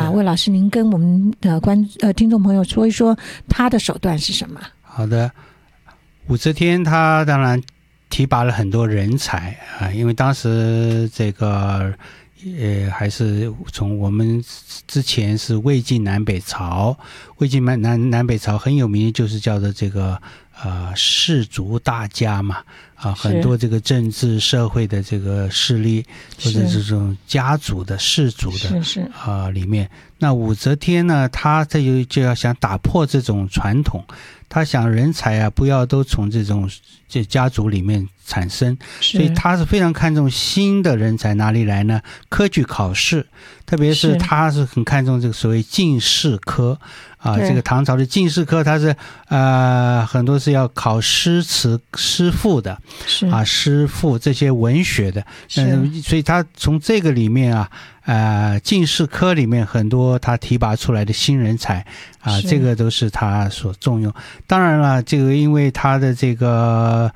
那魏老师您跟我们的听众朋友说一说他的手段是什么？ 好的，武则天她当然提拔了很多人才啊，因为当时这个还是从我们之前是魏晋南北朝，魏晋南北朝很有名的就是叫做这个士族大家嘛，很多这个政治社会的这个势力或者这种家族的士族的里面，那武则天呢，她就要想打破这种传统，她想人才啊不要都从这家族里面产生，所以她是非常看重新的人才哪里来呢？科举考试，特别是她是很看重这个所谓进士科这个唐朝的进士科，它是很多是要考诗词诗赋的诗赋这些文学的，所以他从这个里面进士科里面很多他提拔出来的新人才这个都是他所重用。当然了，这个因为他的这个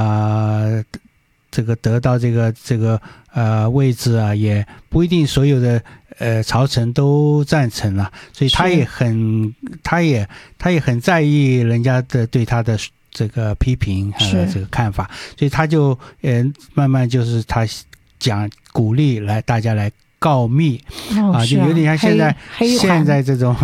得到这个位置也不一定所有的朝臣都赞成了，所以他也很在意人家的对他的这个批评和这个看法，所以他就慢慢就是他鼓励大家来告密就有点像现在这种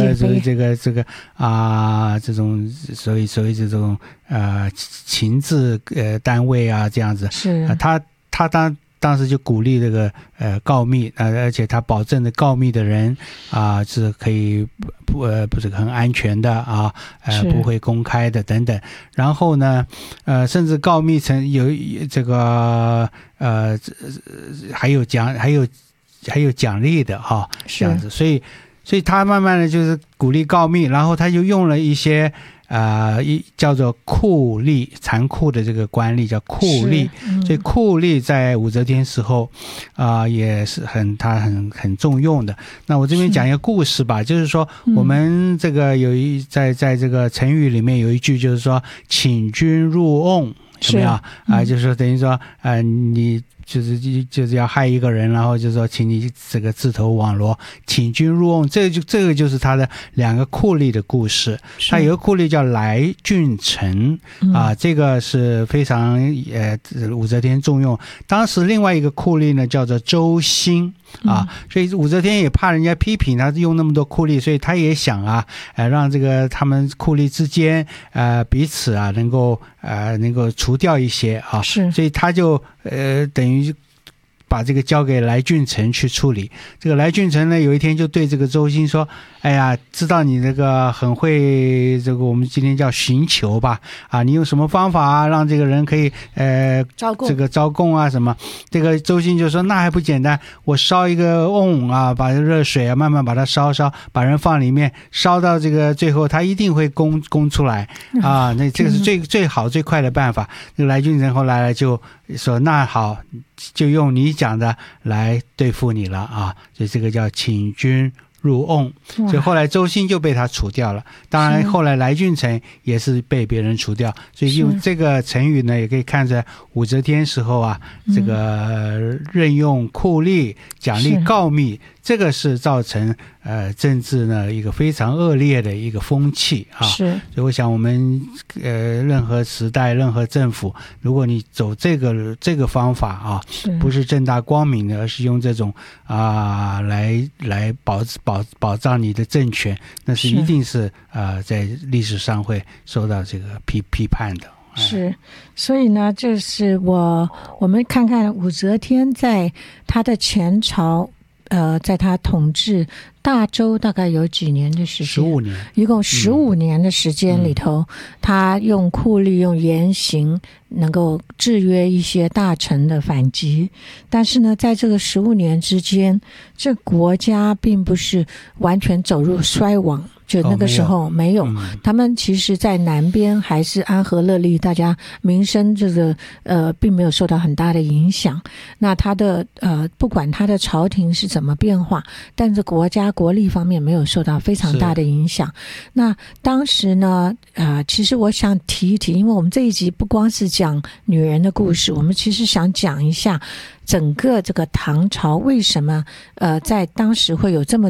这种所谓这种情治单位这样子，他当时就鼓励这个告密而且他保证的告密的人是可以不是很安全的不会公开的等等。然后呢甚至告密成有这个还有奖励的这样子，所以他慢慢的就是鼓励告密，然后他就用了一些叫做酷吏，残酷的这个官吏叫酷吏，所以酷吏在武则天时候也是他很重用的。那我这边讲一个故事吧，就是说我们这个在这个成语里面有一句就是说请君入瓮，有没有就是说等于说你就是要害一个人，然后就说请你这个自投网罗，请君入瓮，这个就是他的两个酷吏的故事。他有个酷吏叫来俊臣这个是非常武则天重用。当时另外一个酷吏呢叫做周兴所以武则天也怕人家批评他用那么多酷吏，所以他也想让这个他们酷吏之间彼此能够除掉一些所以他就等于把这个交给来俊臣去处理。这个来俊臣呢有一天就对这个周兴说，哎呀，知道你这个很会这个我们今天叫寻求吧你用什么方法让这个人可以这个招供什么。这个周兴就说那还不简单，我烧一个瓮把热水慢慢把它烧把人放里面，烧到这个最后他一定会供出来那这个是最好最快的办法。这个来俊臣后来就说那好，就用你讲的来对付你了所以这个叫请君入瓮。所以后来周兴就被他除掉了，当然后来来俊臣也是被别人除掉。所以用这个成语呢也可以看出来武则天时候这个任用酷吏奖励告密，这个是造成政治呢一个非常恶劣的一个风气所以我想我们任何时代任何政府，如果你走这个方法不是正大光明的，而是用这种来保障你的政权，那是一定是在历史上会受到这个批判的。 所以呢就是我们看看武则天在她的前朝在她统治大周大概有几年的时间 ？15年， 一共15年的时间里头，她用酷吏用严刑能够制约一些大臣的反击。但是呢在这个15年之间，这国家并不是完全走入衰亡，就那个时候没有他们其实在南边还是安和乐利，大家民生这个并没有受到很大的影响。那他的不管他的朝廷是怎么变化，但是国家国力方面没有受到非常大的影响。那当时呢其实我想提一提，因为我们这一集不光是讲女人的故事，我们其实想讲一下整个这个唐朝为什么在当时会有这么